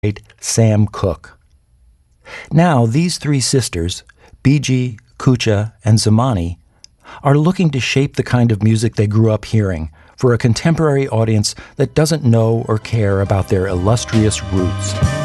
Sam Cooke. Now, these three sisters, Biji, Kucha, and Zamani, are looking to shape the kind of music they grew up hearing for a contemporary audience that doesn't know or care about their illustrious roots.